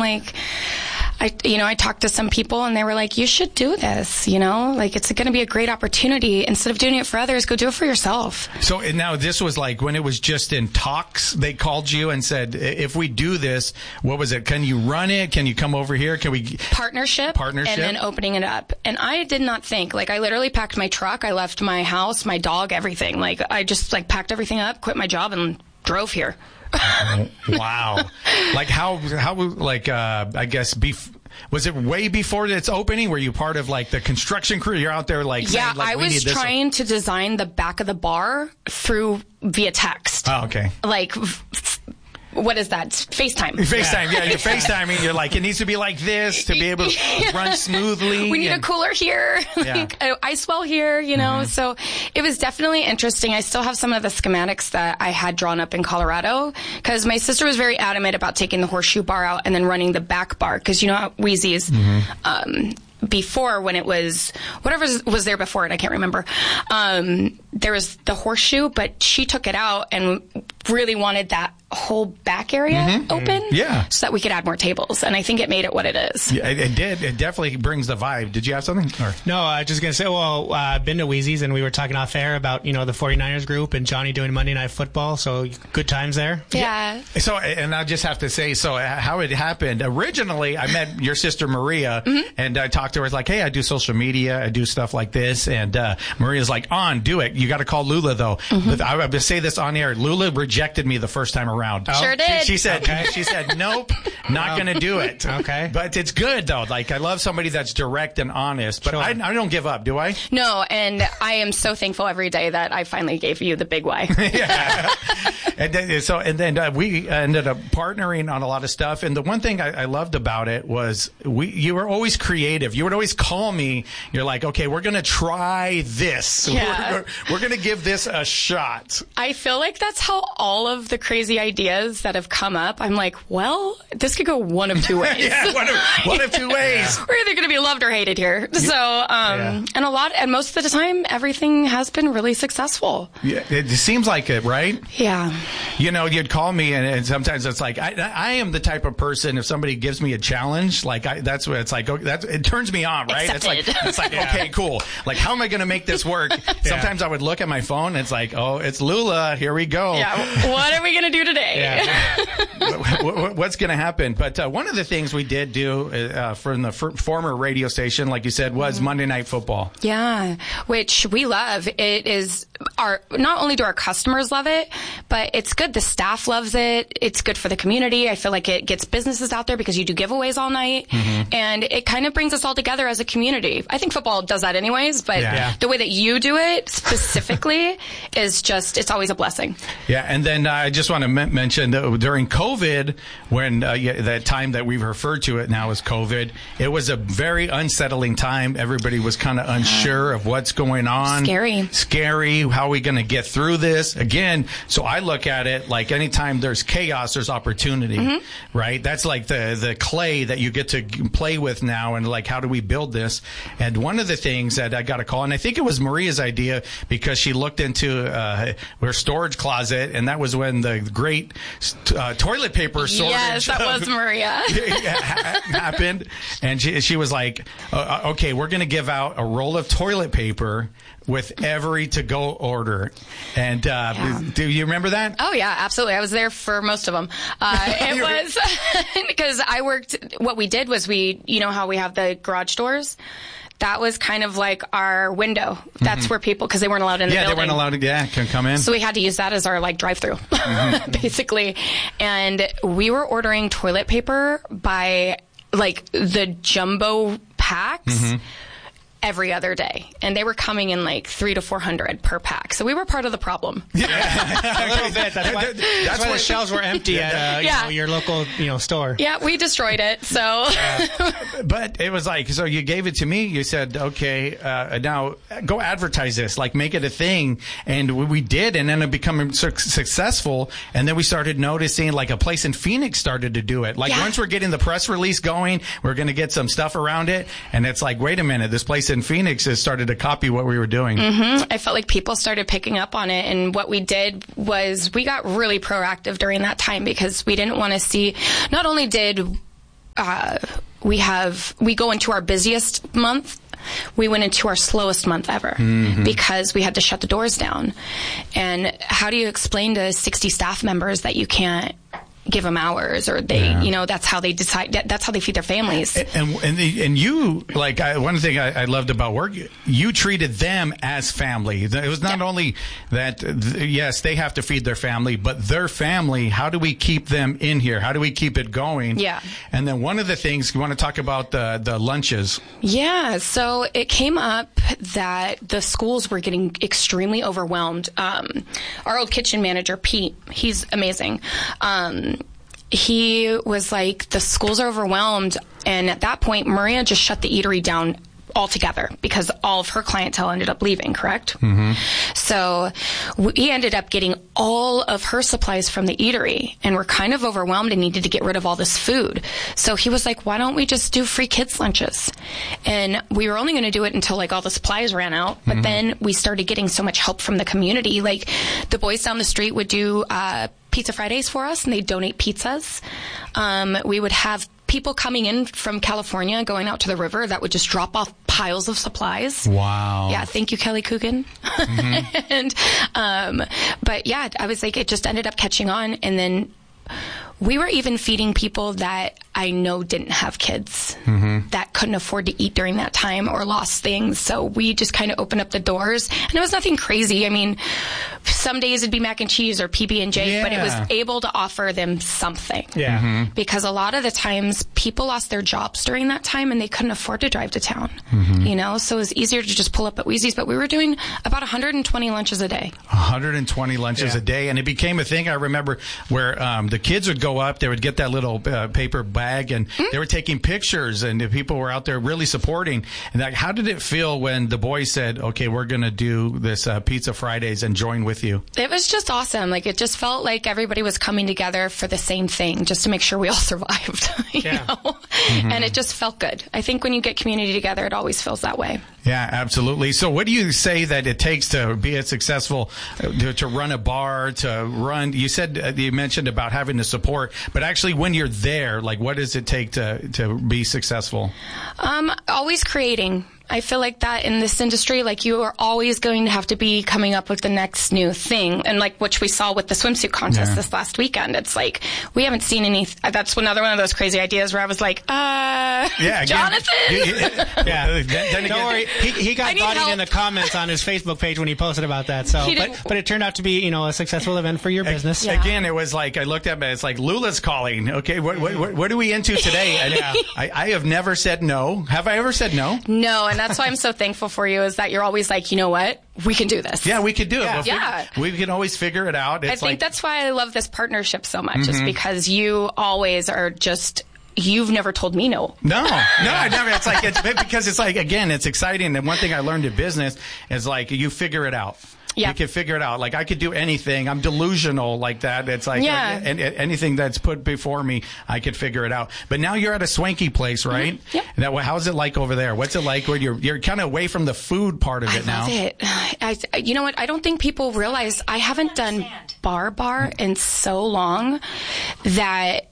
like, I talked to some people and they were like, you should do this, like it's going to be a great opportunity. Instead of doing it for others, go do it for yourself. So now this was like when it was just in talks, they called you and said, if we do this, what was it? Can you run it? Can you come over here? Can we partnership and then opening it up? And I did not think, I literally packed my truck. I left my house, my dog, everything. I just packed everything up, quit my job and drove here. Wow. How I guess was it way before its opening? Were you part of the construction crew? You're out there saying, I was trying to design the back of the bar via text. Oh, okay. What is that? FaceTime. FaceTime, yeah. You're FaceTiming. You're it needs to be like this to be able to run smoothly. We need a cooler here, an ice well here, So it was definitely interesting. I still have some of the schematics that I had drawn up in Colorado because my sister was very adamant about taking the horseshoe bar out and then running the back bar because at Wheezy's, before when it was whatever was there before it, I can't remember. There was the horseshoe, but she took it out and really wanted that whole back area open so that we could add more tables. And I think it made it what it is. Yeah, it did. It definitely brings the vibe. Did you have something? Or? No, I was just going to say, I've been to Wheezy's and we were talking off air about, the 49ers group and Johnny doing Monday Night Football. So good times there. Yeah. So, and I just have to say, how it happened. Originally, I met your sister Maria and I talked to her. It's like, hey, I do social media. I do stuff like this. And Maria's like, do it. You got to call Lula though. But I would say this on air. Lula rejected me the first time around. Sure did. She said, nope, not going to do it. Okay. But it's good though. I love somebody that's direct and honest, but I don't give up, do I? No. And I am so thankful every day that I finally gave you the big why. Yeah. And then we ended up partnering on a lot of stuff. And the one thing I loved about it was you were always creative. You would always call me. You're like, okay, we're going to try this. Yeah. We're going to give this a shot. I feel like that's how all of the crazy ideas that have come up, I'm like, well, this could go one of two ways. Yeah, one of two ways. We're either going to be loved or hated here. So, and most of the time, everything has been really successful. Yeah, it seems like it, right? Yeah. You'd call me, and sometimes it's like I am the type of person. If somebody gives me a challenge, that's what it's like. It turns me on, right? Accepted. It's like okay, cool. How am I going to make this work? Sometimes I would look at my phone. And it's like, oh, it's Lula. Here we go. Yeah. What are we going to do today? Yeah. What's going to happen? But one of the things we did do from the former radio station, like you said, was Monday Night Football. Yeah, which we love. It is not only do our customers love it, but it's good. The staff loves it. It's good for the community. I feel like it gets businesses out there because you do giveaways all night, and it kind of brings us all together as a community. I think football does that anyways, but the way that you do it specifically is just, it's always a blessing. Yeah, and then I just want to mention that during COVID, when that time that we've referred to it now as COVID, it was a very unsettling time. Everybody was kind of unsure of what's going on. Scary. How are we going to get through this? Again, so I look at it like anytime there's chaos, there's opportunity, right? That's like the clay that you get to play with now, and how do we build this? And one of the things that I got a call, and I think it was Maria's idea because she looked into her storage closet, and that was when the great toilet paper shortage. Yes, that was Maria. happened, and she was like, okay, we're going to give out a roll of toilet paper with every to-go order. And do you remember that? Oh, yeah, absolutely. I was there for most of them. It was because I worked, what we did was how we have the garage doors? That was kind of like our window. That's where people, because they weren't allowed in the building. Yeah, they weren't allowed to come in. So we had to use that as our drive-through, basically. And we were ordering toilet paper by the jumbo packs. Every other day, and they were coming in 300 to 400 per pack. So we were part of the problem. Yeah, a little bit. That's why the shelves were empty at your local store. Yeah, we destroyed it. So, but it was so you gave it to me. You said, okay, now go advertise this, make it a thing, and we did, and then it became successful. And then we started noticing a place in Phoenix started to do it. Once we're getting the press release going, we're going to get some stuff around it, and it's wait a minute, this place in Phoenix has started to copy what we were doing. I felt like people started picking up on it, and what we did was we got really proactive during that time because we didn't want to see, not only did we go into our busiest month. We went into our slowest month ever because we had to shut the doors down. And how do you explain to 60 staff members that you can't give them hours, or they, that's how they decide, that's how they feed their families. And you, like, one thing I loved about work, you treated them as family. It was not only that, yes, they have to feed their family, but their family, how do we keep them in here? How do we keep it going? Yeah. And then one of the things, you want to talk about the lunches. Yeah. So it came up that the schools were getting extremely overwhelmed. Our old kitchen manager, Pete, he's amazing. He was like, the schools are overwhelmed. And at that point, Maria just shut the eatery down altogether because all of her clientele ended up leaving, correct? Mm-hmm. So we ended up getting all of her supplies from the eatery, and we're kind of overwhelmed and needed to get rid of all this food. So he was like, why don't we just do free kids lunches? And we were only going to do it until like all the supplies ran out. But then we started getting so much help from the community. Like the boys down the street would do Pizza Fridays for us, and they donate pizzas. We would have people coming in from California going out to the river that would just drop off piles of supplies. Wow. Yeah. Thank you, Kelly Coogan. And, but yeah, I was like, it just ended up catching on. And then we were even feeding people that I know didn't have kids that couldn't afford to eat during that time or lost things. So we just kind of opened up the doors, and it was nothing crazy. I mean, some days it'd be mac and cheese or PB&J, but it was able to offer them something. Yeah. Because a lot of the times people lost their jobs during that time and they couldn't afford to drive to town, so it was easier to just pull up at Wheezy's. But we were doing about 120 lunches a day. 120 lunches a day. And it became a thing, I remember, where the kids would go up, they would get that little paper bag, and they were taking pictures, and the people were out there really supporting. And like, how did it feel when the boys said, okay, we're going to do this Pizza Fridays and join with you? It was just awesome. Like, it just felt like everybody was coming together for the same thing, just to make sure we all survived, you know? And it just felt good. I think when you get community together, it always feels that way. Yeah, absolutely. So what do you say that it takes to be a successful, to run a bar, to run, you said, you mentioned about having the support, but actually when you're there, like, what does it take to be successful? Always creating. I feel like that in this industry, like, you are always going to have to be coming up with the next new thing. And like, which we saw with the swimsuit contest this last weekend. It's like, we haven't seen any, that's another one of those crazy ideas where I was like, Jonathan? Don't worry. He got bodied in the comments on his Facebook page when he posted about that. So, but it turned out to be, a successful event for your business. Yeah. Again, it was like, I looked at it, it's like, Lula's calling. Okay, what are we into today? And I have never said no. Have I ever said no? No. And that's why I'm so thankful for you, is that you're always like, you know what? We can do this. Yeah, we could do it. We can always figure it out. I think that's why I love this partnership so much, is because you always are just, you've never told me no. No, I never. It's like, because it's like, again, it's exciting. And one thing I learned in business is like, you figure it out. Yeah. You can figure it out. Like, I could do anything. I'm delusional like that. It's like, and anything that's put before me, I could figure it out. But now you're at a swanky place, right? Yep. How's it like over there? What's it like when you're kind of away from the food part of it now? I love it. You know what? I don't think people realize I haven't done bar in so long that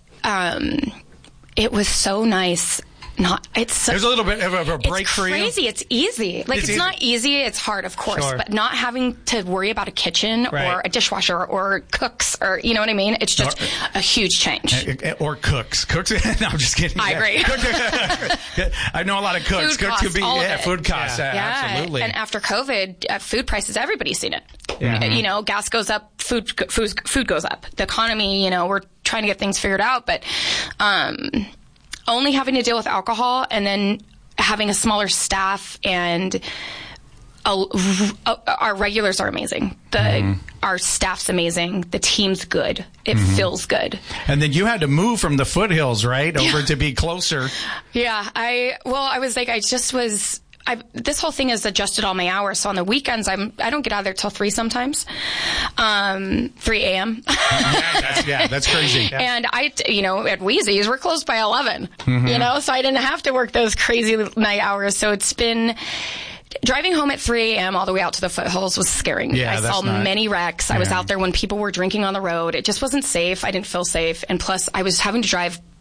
it was so nice. There's a little bit of a break for you. It's crazy. It's easy. Like, it's not easy. It's hard, of course, but not having to worry about a kitchen or a dishwasher or cooks, or, you know what I mean? It's just a huge change. Or cooks. No, I'm just kidding. I agree. I know a lot of cooks. Food cooks could be food costs. Absolutely. And after COVID, food prices, everybody's seen it. Yeah. Gas goes up, food goes up. The economy, we're trying to get things figured out, but only having to deal with alcohol, and then having a smaller staff, and our regulars are amazing. Our staff's amazing. The team's good. It feels good. And then you had to move from the foothills, right, over to be closer. Yeah. I was like, this whole thing has adjusted all my hours. So on the weekends, I don't get out of there till 3 sometimes. 3 a.m. That's crazy. Yeah. And at Wheezy's, we're closed by 11, so I didn't have to work those crazy night hours. So it's been, driving home at 3 a.m. all the way out to the foothills was scaring me. Yeah, I saw many wrecks. I was out there when people were drinking on the road. It just wasn't safe. I didn't feel safe. And plus, I was having to drive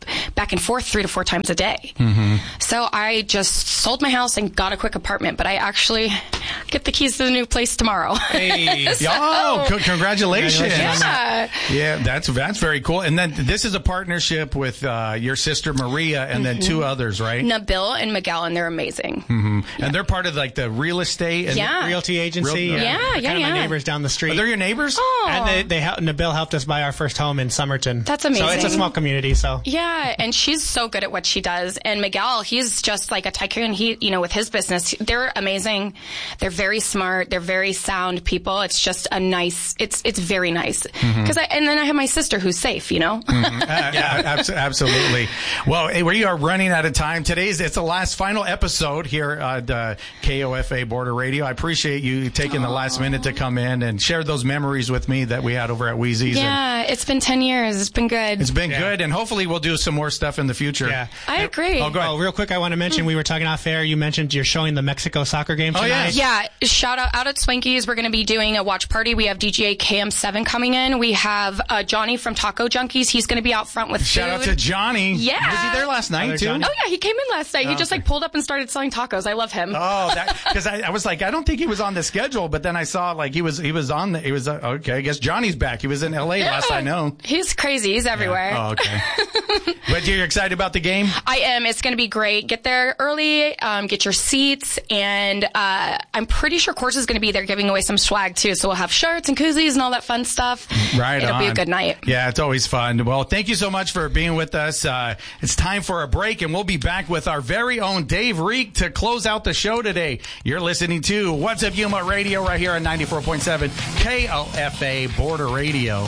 back and forth 3 to 4 times a day. So I just sold my house and got a quick apartment, but I actually get the keys to the new place tomorrow. Hey, congratulations. Yeah, that's very cool. And then this is a partnership with your sister Maria and then 2 others, right? Nabil and Miguel, and they're amazing. And they're part of like the real estate and realty agency. Yeah. My neighbors down the street. Are they your neighbors? Oh. And Nabil helped us buy our first home in Somerton. That's amazing. So it's a small community. So yeah, and she's so good at what she does. And Miguel, he's just like a tycoon. He, with his business, they're amazing. They're very smart. They're very sound people. It's just a nice. It's very nice. And then I have my sister who's safe. Absolutely. Well, we are running out of time. It's the last final episode here at KOFA Border Radio. I appreciate you taking the last minute to come in and share those memories with me that we had over at Wheezy's. Yeah, it's been 10 years. It's been good. It's been good, and hopefully we'll do some more stuff in the future. Yeah. I agree. Go ahead. Real quick, I want to mention, we were talking off air, you mentioned you're showing the Mexico soccer game tonight. Yeah, shout out at Swanky's. We're going to be doing a watch party. We have DJ KM7 coming in. We have Johnny from Taco Junkies. He's going to be out front with Shout out to Johnny. Yeah. Was he there last night, too? Johnny? Oh, yeah, he came in last night. He just pulled up and started selling tacos. I love him. Oh, because I was like, I don't think he was on the schedule, but then I saw he was okay, I guess Johnny's back. He was in LA last I know. He's crazy. He's everywhere. Yeah. Oh, okay. But you're excited about the game? I am. It's going to be great. Get there early, get your seats, and I'm pretty sure Course is going to be there giving away some swag too. So we'll have shirts and koozies and all that fun stuff. It'll be a good night. Yeah, it's always fun. Well, thank you so much for being with us. It's time for a break, and we'll be back with our very own Dave Reek to close out the show today. You're listening to What's Up Yuma Radio right here on 94.7 KOFA Border Radio.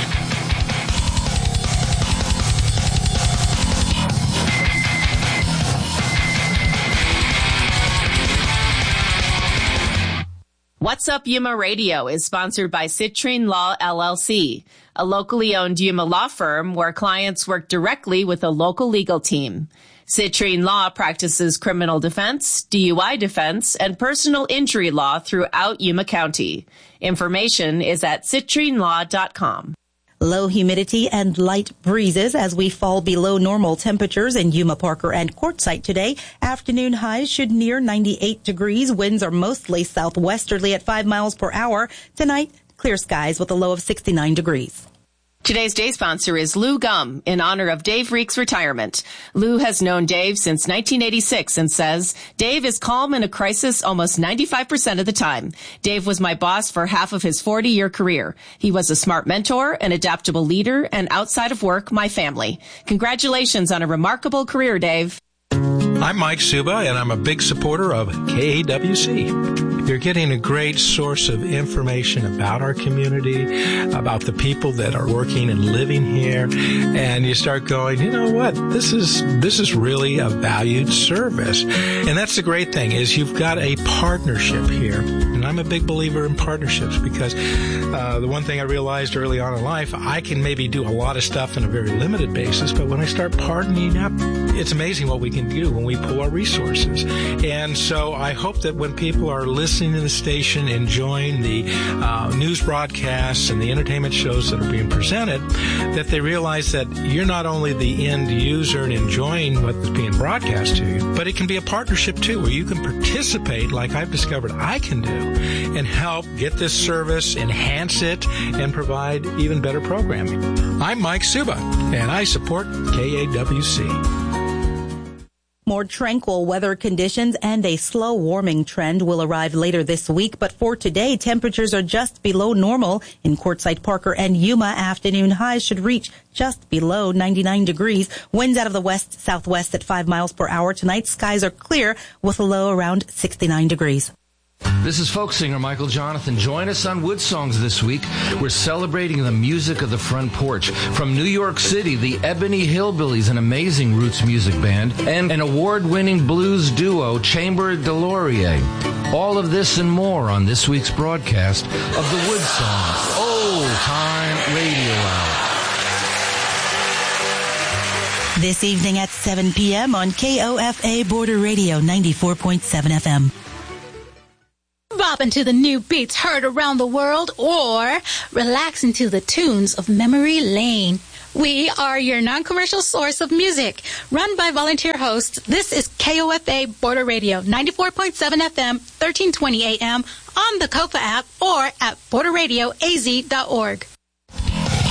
What's Up Yuma Radio is sponsored by Citrine Law LLC, a locally owned Yuma law firm where clients work directly with a local legal team. Citrine Law practices criminal defense, DUI defense, and personal injury law throughout Yuma County. Information is at citrinelaw.com. Low humidity and light breezes as we fall below normal temperatures in Yuma, Parker, and Quartzsite today. Afternoon highs should near 98 degrees. Winds are mostly southwesterly at 5 miles per hour. Tonight, clear skies with a low of 69 degrees. Today's day sponsor is Lou Gum in honor of Dave Reek's retirement. Lou has known Dave since 1986 and says, Dave is calm in a crisis almost 95% of the time. Dave was my boss for half of his 40-year career. He was a smart mentor, an adaptable leader, and outside of work, my family. Congratulations on a remarkable career, Dave. I'm Mike Suba, and I'm a big supporter of KAWC. You're getting a great source of information about our community, about the people that are working and living here, and you start going, you know what, this is really a valued service. And that's the great thing, is you've got a partnership here. And I'm a big believer in partnerships because the one thing I realized early on in life, I can maybe do a lot of stuff on a very limited basis, but when I start partnering up, it's amazing what we can do when we pool our resources. And so I hope that when people are listening to the station, enjoying the news broadcasts and the entertainment shows that are being presented, that they realize that you're not only the end user and enjoying what is being broadcast to you, but it can be a partnership too, where you can participate, like I've discovered I can do, and help get this service, enhance it, and provide even better programming. I'm Mike Suba, and I support KAWC. More tranquil weather conditions and a slow warming trend will arrive later this week. But for today, temperatures are just below normal. In Quartzsite, Parker, and Yuma, afternoon highs should reach just below 99 degrees. Winds out of the west-southwest at 5 miles per hour tonight. Skies are clear with a low around 69 degrees. This is folk singer Michael Jonathan. Join us on Wood Songs this week. We're celebrating the music of the front porch. From New York City, the Ebony Hillbillies, an amazing roots music band, and an award-winning blues duo, Chamber Delorier. All of this and more on this week's broadcast of the Wood Songs Old Time Radio Hour. This evening at 7 p.m. on KOFA Border Radio 94.7 FM. Bopping to the new beats heard around the world, or relaxing to the tunes of Memory Lane. We are your non-commercial source of music. Run by volunteer hosts, this is KOFA Border Radio, 94.7 FM, 1320 AM, on the KOFA app, or at borderradioaz.org.